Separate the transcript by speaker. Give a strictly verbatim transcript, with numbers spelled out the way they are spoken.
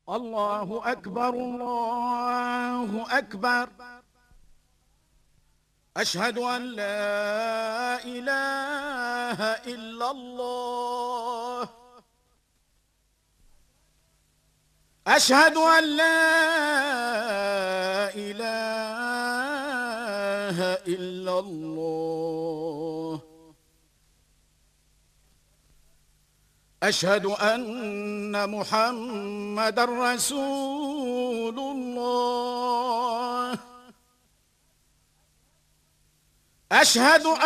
Speaker 1: الله أكبر الله أكبر. أشهد أن لا إله إلا الله. أشهد أن لا إله إلا الله. أشهد أن محمدًا رسول الله. أشهد